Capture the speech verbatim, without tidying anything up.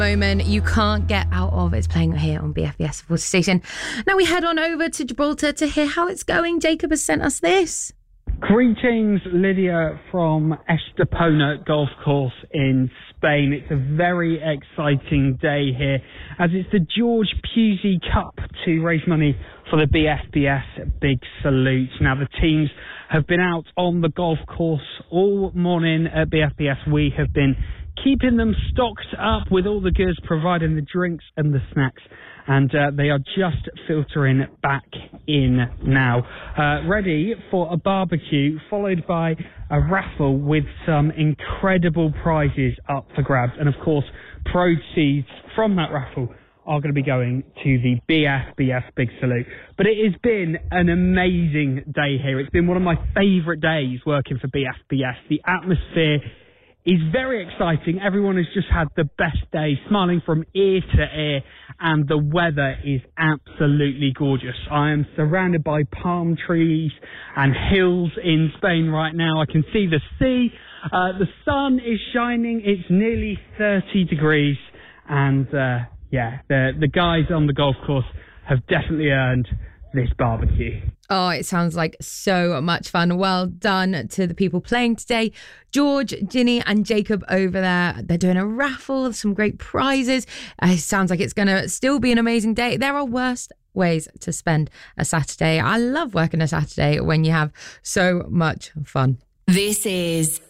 Moment you can't get out of. It's playing here on B F B S Water Station. Now we head on over to Gibraltar to hear how it's going. Jacob has sent us this. Greetings, Lydia from Estepona Golf Course in Spain. It's a very exciting day here as it's the George Pusey Cup to raise money for the B F B S Big Salute. Now the teams have been out on the golf course all morning at B F B S. We have been keeping them stocked up with all the goods, providing the drinks and the snacks, and uh, they are just filtering back in now, uh, ready for a barbecue, followed by a raffle with some incredible prizes up for grabs. And of course, proceeds from that raffle are going to be going to the B F B S Big Salute. But it has been an amazing day here. It's been one of my favourite days working for B F B S. The atmosphere is very exciting. Everyone has just had the best day, smiling from ear to ear, and the weather is absolutely gorgeous. I am surrounded by palm trees and hills in Spain right now. I can see the sea. Uh, the sun is shining. It's nearly thirty degrees, and uh, yeah, the the guys on the golf course have definitely earned this barbecue. Oh, it sounds like so much fun. Well done to the people playing today. George, Ginny and Jacob over there. They're doing a raffle, some great prizes. Uh, it sounds like it's going to still be an amazing day. There are worse ways to spend a Saturday. I love working a Saturday when you have so much fun. This is